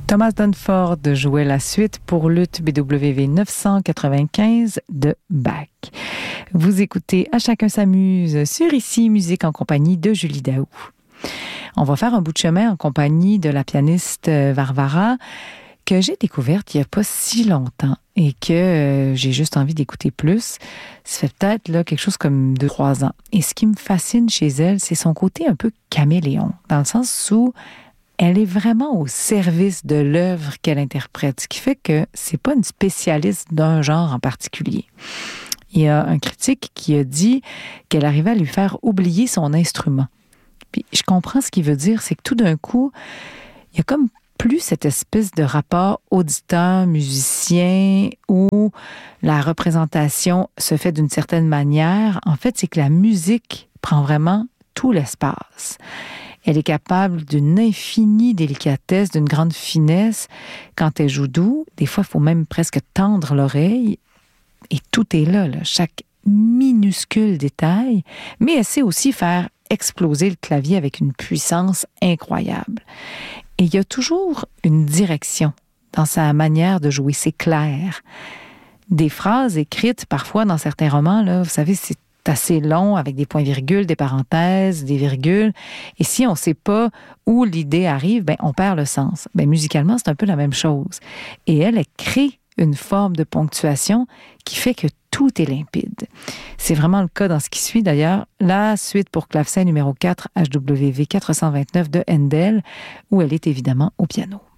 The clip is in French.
Thomas Dunford jouait la suite pour luth BWV 995 de Bach. Vous écoutez À chacun s'amuse sur Ici Musique en compagnie de Julie Daou. On va faire un bout de chemin en compagnie de la pianiste Varvara que j'ai découverte il n'y a pas si longtemps et que j'ai juste envie d'écouter plus. Ça fait peut-être là, quelque chose comme 2-3 ans. Et ce qui me fascine chez elle, c'est son côté un peu caméléon, dans le sens où elle est vraiment au service de l'œuvre qu'elle interprète, ce qui fait que c'est pas une spécialiste d'un genre en particulier. Il y a un critique qui a dit qu'elle arrivait à lui faire oublier son instrument. Puis je comprends ce qu'il veut dire, c'est que tout d'un coup, il y a comme plus cette espèce de rapport auditeur-musicien où la représentation se fait d'une certaine manière. En fait, c'est que la musique prend vraiment tout l'espace. Elle est capable d'une infinie délicatesse, d'une grande finesse. Quand elle joue doux, des fois, il faut même presque tendre l'oreille. Et tout est là, chaque minuscule détail. Mais elle sait aussi faire exploser le clavier avec une puissance incroyable. Et il y a toujours une direction dans sa manière de jouer. C'est clair. Des phrases écrites, parfois, dans certains romans, là, vous savez, c'est assez long, avec des points-virgules, des parenthèses, des virgules. Et si on ne sait pas où l'idée arrive, on perd le sens. Musicalement, c'est un peu la même chose. Et elle crée une forme de ponctuation qui fait que tout est limpide. C'est vraiment le cas dans ce qui suit, d'ailleurs, la suite pour clavecin numéro 4, HWV 429 de Handel, où elle est évidemment au piano.